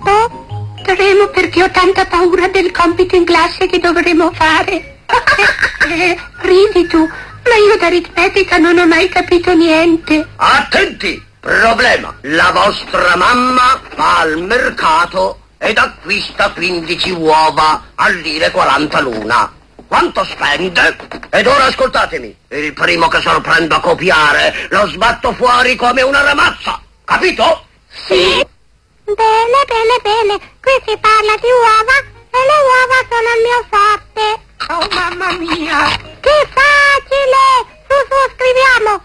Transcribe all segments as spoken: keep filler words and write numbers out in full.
fatto? Tremo perché ho tanta paura del compito in classe che dovremo fare. eh, eh, ridi tu, ma io d'aritmetica non ho mai capito niente. Attenti! Problema! La vostra mamma va al mercato ed acquista quindici uova al lire quaranta l'una. Quanto spende? Ed ora ascoltatemi, il primo che sorprendo a copiare lo sbatto fuori come una ramazza, capito? Sì. Bene, bene, bene, qui si parla di uova e le uova sono il mio forte. Oh mamma mia! Che facile! Su, su, scriviamo.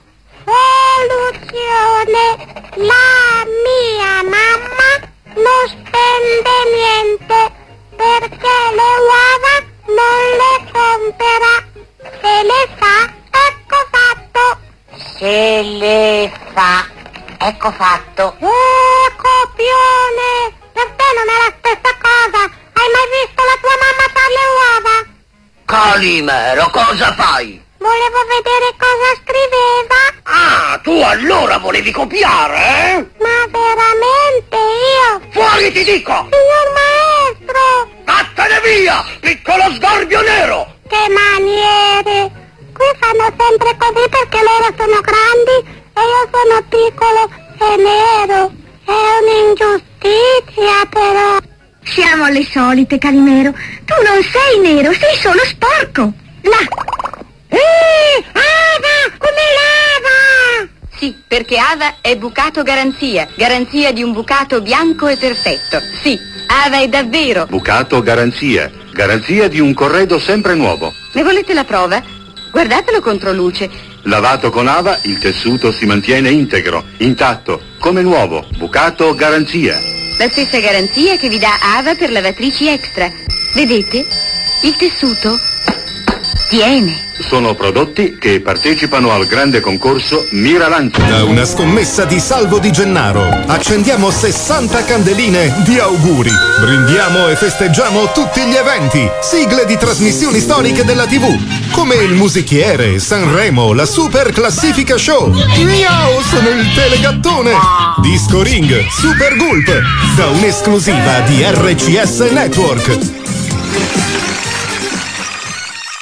Soluzione. La mia mamma non spende niente perché le uova non le compra. Se le fa, ecco fatto. Se le fa, ecco fatto. Eh, copione! Per te non è la stessa cosa. Hai mai visto la tua mamma fare le uova? Calimero, cosa fai? Volevo vedere cosa scriveva. Ah, tu allora volevi copiare, eh? Ma veramente io? Fuori ti dico! Signor maestro! Vattene via, piccolo sgorbio nero! Che maniere! Qui fanno sempre così perché loro sono grandi e io sono piccolo e nero. È un'ingiustizia però. Siamo alle solite, Calimero. Tu non sei nero, sei solo sporco. Là. Eh, Ava, come lava! Sì, perché Ava è bucato garanzia. Garanzia di un bucato bianco e perfetto. Sì, Ava è davvero. Bucato garanzia. Garanzia di un corredo sempre nuovo. Ne volete la prova? Guardatelo contro luce. Lavato con Ava, il tessuto si mantiene integro, intatto, come nuovo. Bucato garanzia. La stessa garanzia che vi dà Ava per lavatrici extra. Vedete? Il tessuto tiene. Sono prodotti che partecipano al grande concorso Miralancio. Da una scommessa di Salvo Di Gennaro accendiamo sessanta candeline di auguri. Brindiamo e festeggiamo tutti gli eventi, sigle di trasmissioni storiche della tivù, come il Musichiere, Sanremo, la Super Classifica Show. Miau, sono il telegattone. Disco Ring, Super Gulp, da un'esclusiva di R C S Network.